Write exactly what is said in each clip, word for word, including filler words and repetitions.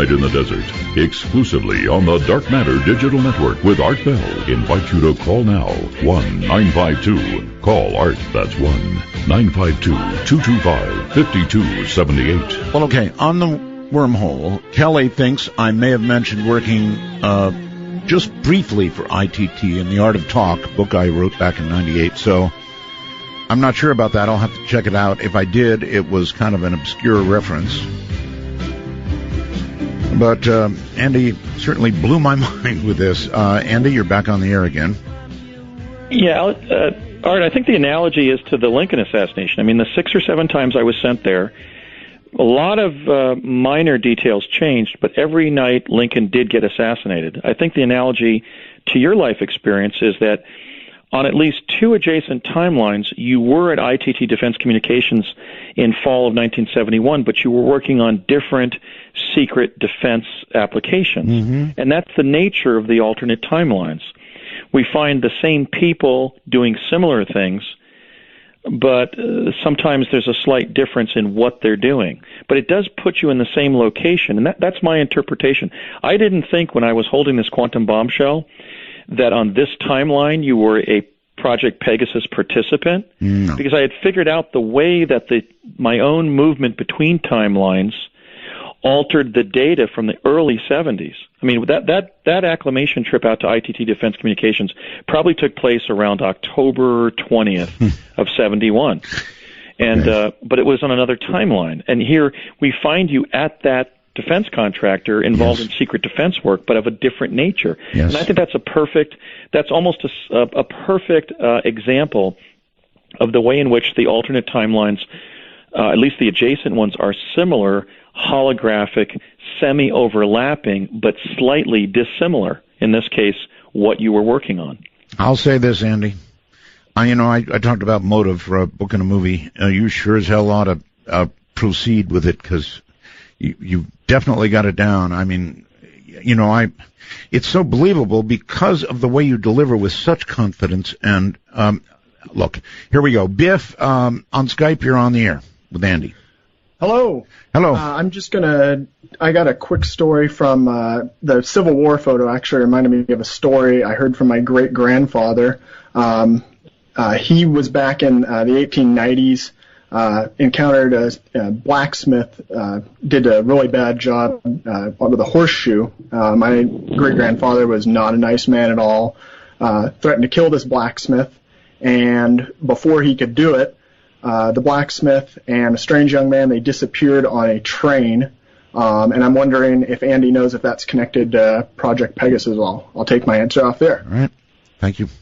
Night in the Desert, exclusively on the Dark Matter Digital Network with Art Bell. Invite you to call now, one nine five two. Call Art, that's one nine five two, two two five, five two seven eight. Well, okay, on the wormhole, Kelly thinks I may have mentioned working uh, just briefly for I T T in The Art of Talk, book I wrote back in ninety-eight, so I'm not sure about that. I'll have to check it out. If I did, it was kind of an obscure reference. But uh, Andy certainly blew my mind with this. Uh, Andy, you're back on the air again. Yeah, uh, Art, I think the analogy is to the Lincoln assassination. I mean, the six or seven times I was sent there, a lot of uh, minor details changed, but every night Lincoln did get assassinated. I think the analogy to your life experience is that on at least two adjacent timelines, you were at I T T Defense Communications in fall of nineteen seventy-one, but you were working on different secret defense applications. Mm-hmm. And that's the nature of the alternate timelines. We find the same people doing similar things, but uh, sometimes there's a slight difference in what they're doing. But it does put you in the same location, and that, that's my interpretation. I didn't think when I was holding this quantum bombshell that on this timeline you were a Project Pegasus participant, no. because I had figured out the way that the my own movement between timelines altered the data from the early seventies. I mean, that that that acclimation trip out to I T T Defense Communications probably took place around October twentieth of seventy-one. And okay. uh, but it was on another timeline. And here we find you at that defense contractor involved yes. in secret defense work, but of a different nature. Yes. And I think that's a perfect, that's almost a, a, a perfect uh, example of the way in which the alternate timelines, uh, at least the adjacent ones, are similar, holographic, semi-overlapping, but slightly dissimilar. In this case, what you were working on. I'll say this, Andy. I, you know, I, I talked about motive for a book and a movie. Uh, you sure as hell ought to uh, proceed with it, because you, you definitely got it down. I mean, you know, I, it's so believable because of the way you deliver with such confidence. And um, look, here we go. Biff, um, on Skype, you're on the air with Andy. Hello. Hello. Uh, I'm just going to, I got a quick story from uh, the Civil War photo. Actually reminded me of a story I heard from my great-grandfather. Um, uh, he was back in uh, the eighteen nineties, uh, encountered a, a blacksmith, uh, did a really bad job uh, with a horseshoe. Uh, my great-grandfather was not a nice man at all, uh, threatened to kill this blacksmith, and before he could do it, Uh, the blacksmith and a strange young man, they disappeared on a train, um, and I'm wondering if Andy knows if that's connected to Project Pegasus at all. I'll take my answer off there. All right. Thank you.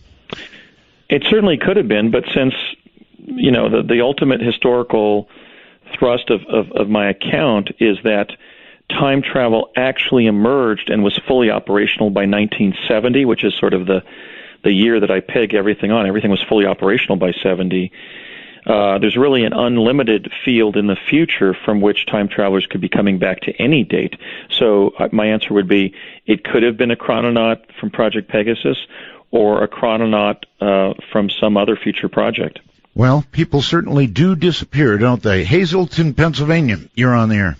It certainly could have been, but since, you know, the, the ultimate historical thrust of, of, of my account is that time travel actually emerged and was fully operational by nineteen seventy, which is sort of the, the year that I peg everything on. Everything was fully operational by seventy. Uh, there's really an unlimited field in the future from which time travelers could be coming back to any date. So uh, my answer would be it could have been a chrononaut from Project Pegasus or a chrononaut uh, from some other future project. Well, people certainly do disappear, don't they? Hazleton, Pennsylvania, you're on the air.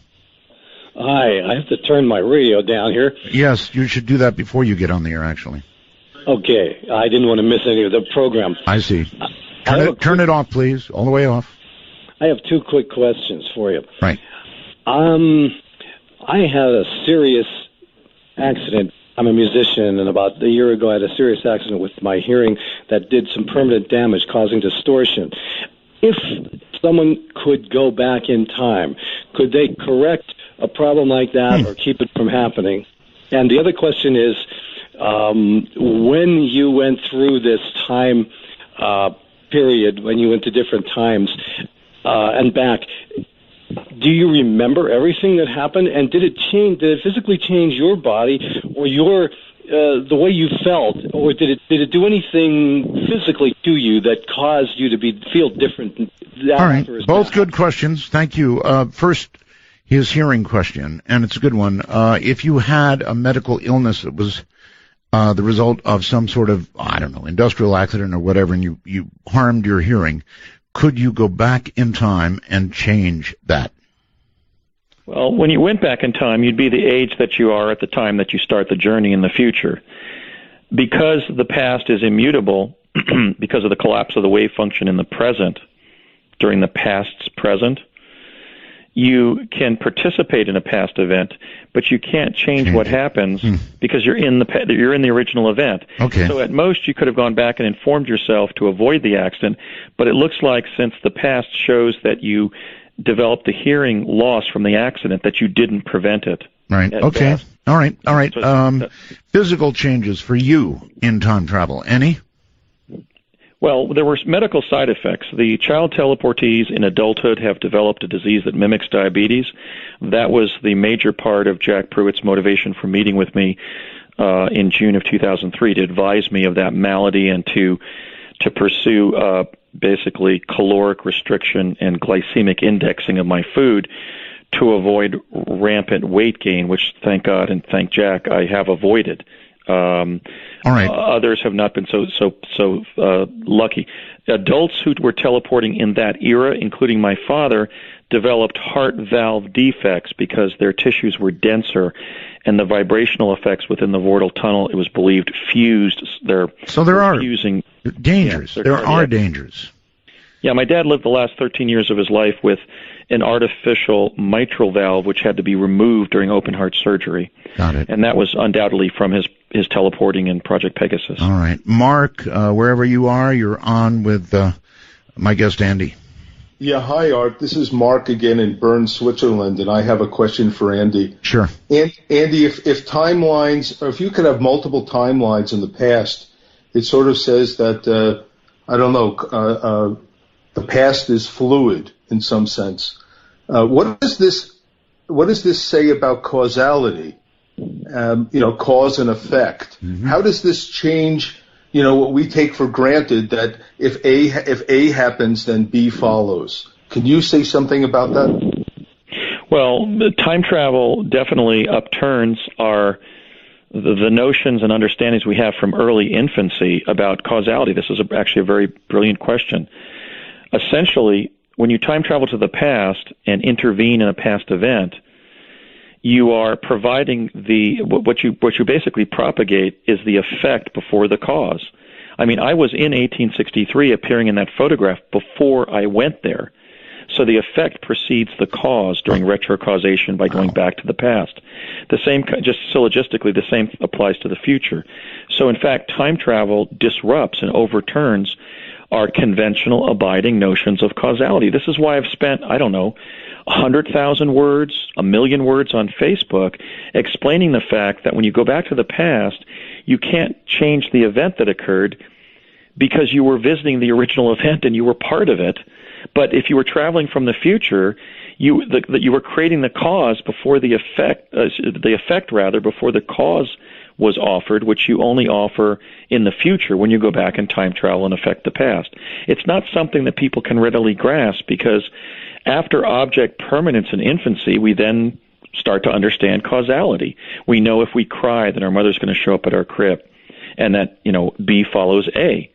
Hi, I have to turn my radio down here. Yes, you should do that before you get on the air, actually. Okay, I didn't want to miss any of the program. I see. Uh, Turn it, quick, turn it off, please, all the way off. I have two quick questions for you. Right. Um, I had a serious accident. I'm a musician, and about a year ago I had a serious accident with my hearing that did some permanent damage, causing distortion. If someone could go back in time, could they correct a problem like that hmm. or keep it from happening? And the other question is, um, when you went through this time uh period, when you went to different times uh, and back, do you remember everything that happened? And did it change? Did it physically change your body or your uh, the way you felt, or did it did it do anything physically to you that caused you to be feel different? All right, both good questions. Thank you. Uh, first, his hearing question, and it's a good one. Uh, if you had a medical illness that was Uh, the result of some sort of, I don't know, industrial accident or whatever, and you, you harmed your hearing, could you go back in time and change that? Well, when you went back in time, you'd be the age that you are at the time that you start the journey in the future. Because the past is immutable, because of the collapse of the wave function in the present, during the past's present, you can participate in a past event, but you can't change what happens hmm. because you're in the you're in the original event. Okay. So at most, you could have gone back and informed yourself to avoid the accident, but it looks like since the past shows that you developed the hearing loss from the accident, that you didn't prevent it. Right. Okay. Best. All right. All right. So, um, uh, physical changes for you in time travel. Any? Well, there were medical side effects. The child teleportees in adulthood have developed a disease that mimics diabetes. That was the major part of Jack Pruitt's motivation for meeting with me uh, in June of two thousand three, to advise me of that malady and to to pursue uh, basically caloric restriction and glycemic indexing of my food to avoid rampant weight gain, which, thank God and thank Jack, I have avoided. Um, All right. Uh, others have not been so so so uh, lucky. Adults who were teleporting in that era, including my father, developed heart valve defects because their tissues were denser, and the vibrational effects within the vortal tunnel, it was believed, fused. Their so there are fusing dangers. Yeah, there cardiac. are dangers. Yeah, my dad lived the last thirteen years of his life with an artificial mitral valve, which had to be removed during open heart surgery. Got it. And that was undoubtedly from his, his teleporting in Project Pegasus. All right. Mark, uh, wherever you are, you're on with uh, my guest, Andy. Yeah, hi, Art. This is Mark again in Bern, Switzerland, and I have a question for Andy. Sure. And, Andy, if, if timelines, or if you could have multiple timelines in the past, it sort of says that, uh, I don't know, uh, uh, the past is fluid in some sense. Uh, what does this what does this say about causality? Um, you know, cause and effect. Mm-hmm. How does this change? You know, what we take for granted that if A if A happens, then B follows. Can you say something about that? Well, time travel definitely upturns our the, the notions and understandings we have from early infancy about causality. This is a, actually a very brilliant question. Essentially, when you time travel to the past and intervene in a past event, you are providing the what you what you basically propagate is the effect before the cause. I mean, I was in eighteen sixty-three appearing in that photograph before I went there. So the effect precedes the cause during retrocausation by going back to the past. The same, just syllogistically, the same applies to the future. So in fact, time travel disrupts and overturns our conventional abiding notions of causality. This is why I've spent, I don't know, one hundred thousand words, a million words on Facebook explaining the fact that when you go back to the past, you can't change the event that occurred because you were visiting the original event and you were part of it. But if you were traveling from the future, you the, the, you were creating the cause before the effect, uh, the effect rather, before the cause was offered, which you only offer in the future when you go back in time travel and affect the past. It's not something that people can readily grasp because after object permanence in infancy, we then start to understand causality. We know if we cry that our mother's going to show up at our crib and that, you know, B follows A.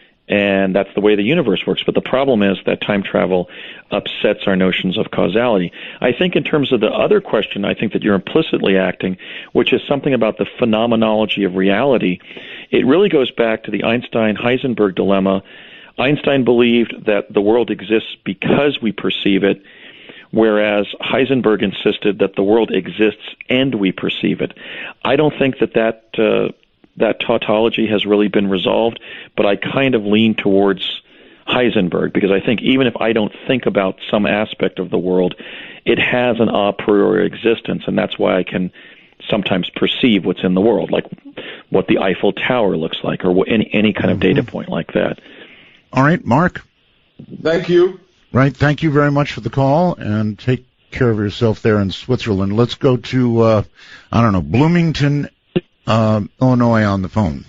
And that's the way the universe works. But the problem is that time travel upsets our notions of causality. I think in terms of the other question, I think that you're implicitly acting, which is something about the phenomenology of reality. It really goes back to the Einstein-Heisenberg dilemma. Einstein believed that the world exists because we perceive it, whereas Heisenberg insisted that the world exists and we perceive it. I don't think that that... Uh, that tautology has really been resolved, but I kind of lean towards Heisenberg because I think even if I don't think about some aspect of the world, it has an a priori existence, and that's why I can sometimes perceive what's in the world, like what the Eiffel Tower looks like or any, any kind of data point like that. All right, Mark. Thank you. Right, thank you very much for the call, and take care of yourself there in Switzerland. Let's go to, uh, I don't know, Bloomington, Uh, Illinois on the phone.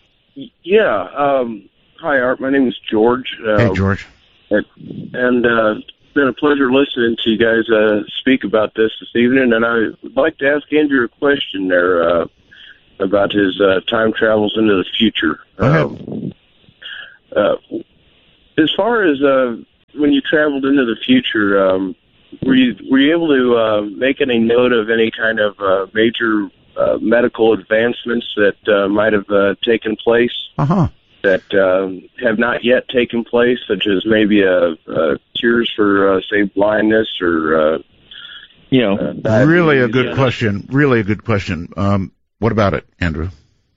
Yeah. Um, hi, Art. My name is George. Uh, hey, George. And, and uh, it's been a pleasure listening to you guys uh, speak about this this evening. And I would like to ask Andrew a question there uh, about his uh, time travels into the future. Go ahead. Um, uh, as far as uh, when you traveled into the future, um, were you were you able to uh, make any note of any kind of uh, major uh, medical advancements that uh, might have uh, taken place uh-huh. that um, have not yet taken place, such as maybe uh, uh, cures for, uh, say, blindness or, uh, you know, uh, really a good yeah. question. Really a good question. Um, what about it, Andrew?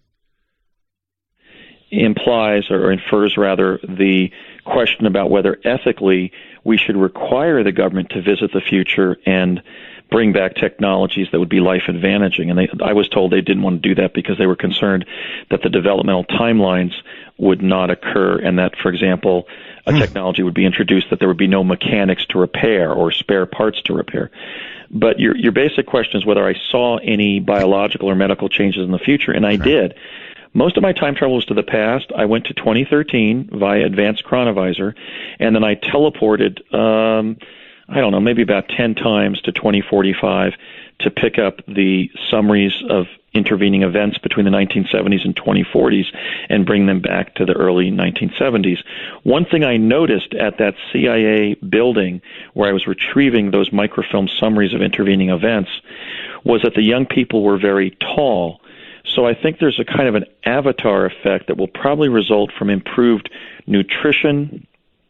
Implies or infers rather the question about whether ethically we should require the government to visit the future and bring back technologies that would be life advantaging. And they, I was told they didn't want to do that because they were concerned that the developmental timelines would not occur and that, for example, a technology would be introduced that there would be no mechanics to repair or spare parts to repair. But your your basic question is whether I saw any biological or medical changes in the future, and I Sure. did. Most of my time travel was to the past. I went to twenty thirteen via Advanced Chronovisor, and then I teleported, um, I don't know, maybe about ten times to twenty forty-five to pick up the summaries of intervening events between the nineteen seventies and twenty forties and bring them back to the early nineteen seventies. One thing I noticed at that C I A building where I was retrieving those microfilm summaries of intervening events was that the young people were very tall. So I think there's a kind of an avatar effect that will probably result from improved nutrition,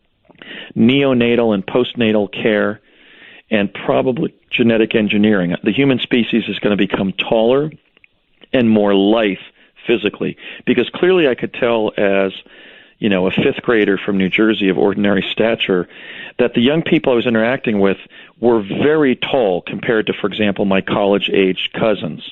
neonatal and postnatal care, and probably genetic engineering. The human species is going to become taller and more lithe physically, because clearly I could tell as, you know, a fifth grader from New Jersey of ordinary stature that the young people I was interacting with were very tall compared to, for example, my college-aged cousins,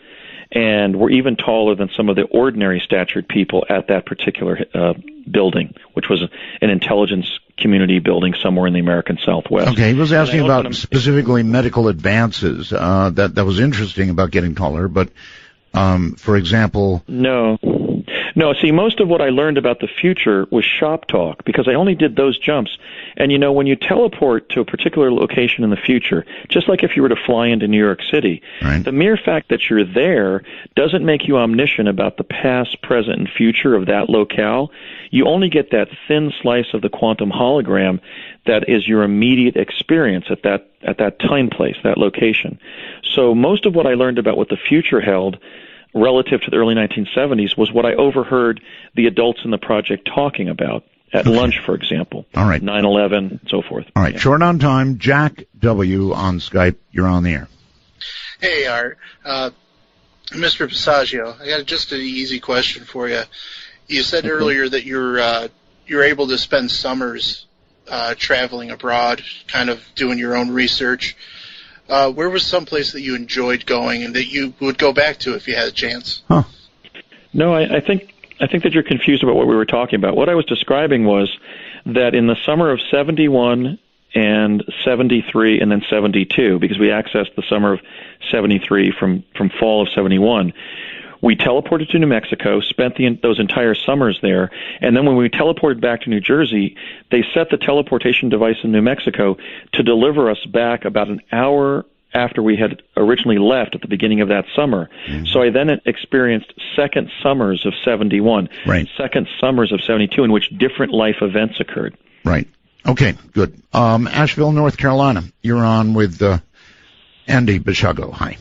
and were even taller than some of the ordinary statured people at that particular uh, building, which was an intelligence community building somewhere in the American Southwest. Okay, he was asking about to... specifically medical advances. Uh, that that was interesting about getting taller, but um, for example, no. No, see, most of what I learned about the future was shop talk because I only did those jumps. And, you know, when you teleport to a particular location in the future, just like if you were to fly into New York City, right. the mere fact that you're there doesn't make you omniscient about the past, present, and future of that locale. You only get that thin slice of the quantum hologram that is your immediate experience at that at that time place, that location. So most of what I learned about what the future held relative to the early nineteen seventies was what I overheard the adults in the project talking about at okay. lunch, for example. All right. nine eleven, and so forth. All right. Yeah. Short on time. Jack W. on Skype. You're on the air. Hey, Art. Uh, Mister Passaggio, I got just an easy question for you. You said okay. earlier that you're uh, you're able to spend summers uh, traveling abroad, kind of doing your own research. Uh, where was some place that you enjoyed going and that you would go back to if you had a chance? Huh. No, I, I think I think that you're confused about what we were talking about. What I was describing was that in the summer of seventy-one and seventy-three and then seventy-two, because we accessed the summer of seventy-three from, from fall of seventy-one, we teleported to New Mexico, spent the, those entire summers there, and then when we teleported back to New Jersey, they set the teleportation device in New Mexico to deliver us back about an hour after we had originally left at the beginning of that summer. Mm-hmm. So I then experienced second summers of seventy-one, right. second summers of seventy-two, in which different life events occurred. Right. Okay, good. Um, Asheville, North Carolina, you're on with uh, Andy Basiago. Hi.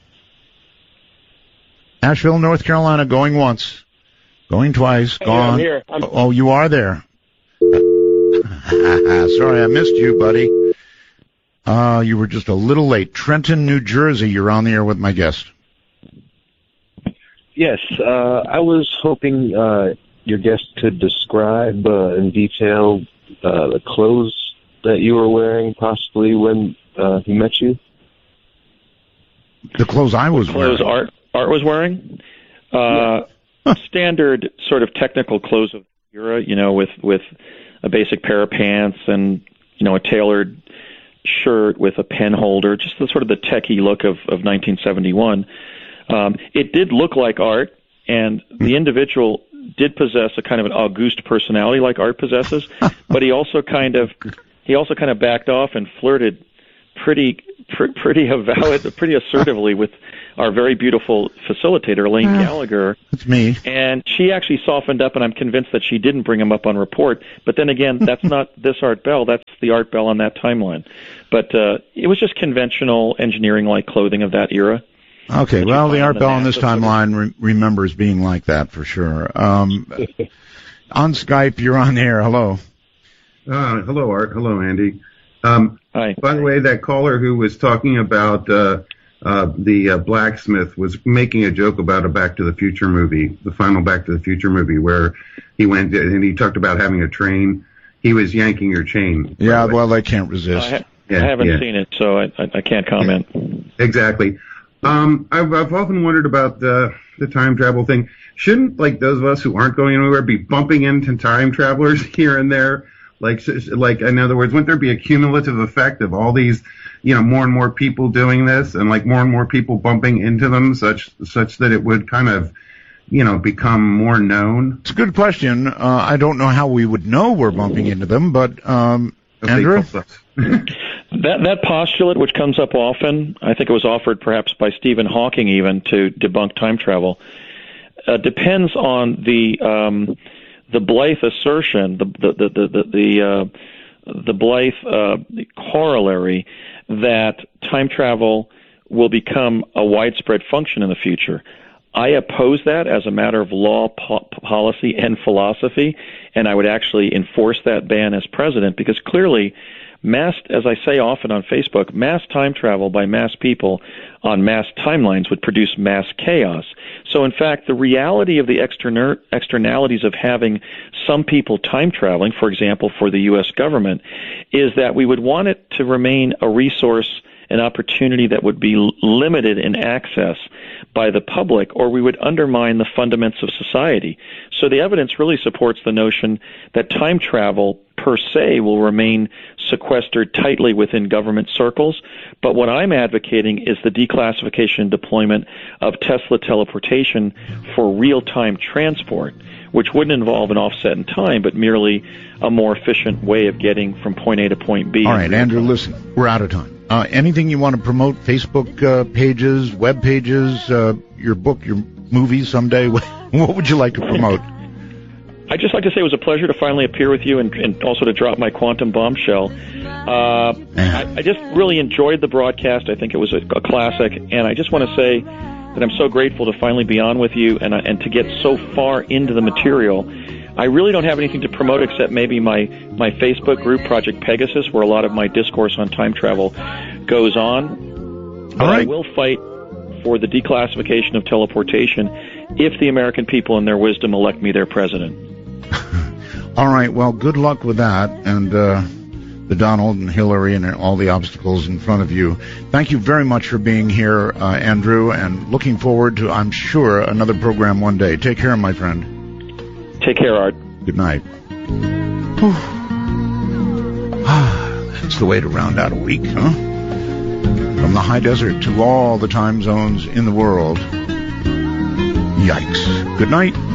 Asheville, North Carolina, going once, going twice, gone. Yeah, I'm here. I'm... Oh, you are there. Sorry, I missed you, buddy. Uh, you were just a little late. Trenton, New Jersey, you're on the air with my guest. Yes, uh, I was hoping uh, your guest could describe uh, in detail uh, the clothes that you were wearing, possibly when uh, he met you. The clothes I was clothes wearing. Art, Art was wearing? Uh, yeah. Standard sort of technical clothes of the era, you know, with, with a basic pair of pants and, you know, a tailored shirt with a pen holder, just the sort of the techie look of, of nineteen seventy-one. Um, it did look like Art, and the individual did possess a kind of an august personality like Art possesses, but he also kind of he also kind of backed off and flirted pretty pr- pretty avowed, pretty assertively with our very beautiful facilitator, Elaine Uh, Gallagher. It's me. And she actually softened up, and I'm convinced that she didn't bring him up on report. But then again, that's not this Art Bell. That's the Art Bell on that timeline. But uh, it was just conventional engineering-like clothing of that era. Okay, That well, you the find Art on Bell on NASA this sort of- timeline re- remembers being like that for sure. Um, on Skype, you're on the air. Hello. Uh, hello, Art. Hello, Andy. Um, Hi. By the way, that caller who was talking about uh, uh, the uh, blacksmith was making a joke about a Back to the Future movie, the final Back to the Future movie, where he went and he talked about having a train. He was yanking your chain. Yeah, well, they can't resist. I, ha- Yeah, I haven't yeah. seen it, so I, I, I can't comment. Exactly. Um, I've, I've often wondered about the the time travel thing. Shouldn't, like, those of us who aren't going anywhere be bumping into time travelers here and there? Like, s- like, in other words, wouldn't there be a cumulative effect of all these, you know, more and more people doing this, and like more and more people bumping into them, such such that it would kind of, you know, become more known? It's a good question. Uh, I don't know how we would know we're bumping into them, but um, If they Andrew? told us. That that postulate, which comes up often, I think it was offered perhaps by Stephen Hawking even to debunk time travel, uh, depends on the um, the Blythe assertion, the the the the the, the, uh, the Blythe uh, corollary that time travel will become a widespread function in the future. I oppose that as a matter of law, po- policy, and philosophy, and I would actually enforce that ban as president, because clearly mass, as I say often on Facebook, mass time travel by mass people on mass timelines would produce mass chaos. So, in fact, the reality of the externer- externalities of having some people time traveling, for example, for the U S government, is that we would want it to remain a resource, an opportunity that would be l- limited in access by the public, or we would undermine the fundaments of society. So the evidence really supports the notion that time travel per se will remain sequestered tightly within government circles. But what I'm advocating is the declassification and deployment of Tesla teleportation for real-time transport, which wouldn't involve an offset in time, but merely a more efficient way of getting from point A to point B. All right, Andrew, listen, we're out of time. Uh, anything you want to promote, Facebook uh, pages, web pages, uh, your book, your movies someday? What would you like to promote? I'd just like to say it was a pleasure to finally appear with you and, and also to drop my quantum bombshell. Uh, I, I just really enjoyed the broadcast. I think it was a, a classic, and I just want to say that I'm so grateful to finally be on with you and, and to get so far into the material. I really don't have anything to promote except maybe my, my Facebook group, Project Pegasus, where a lot of my discourse on time travel goes on. But All right. I will fight for the declassification of teleportation if the American people in their wisdom elect me their president. All right, well, good luck with that, and uh, the Donald and Hillary and all the obstacles in front of you. Thank you very much for being here, uh, Andrew, and looking forward to, I'm sure, another program one day. Take care, my friend. Take care, Art. Good night. That's the way to round out a week, huh? From the high desert to all the time zones in the world. Yikes. Good night.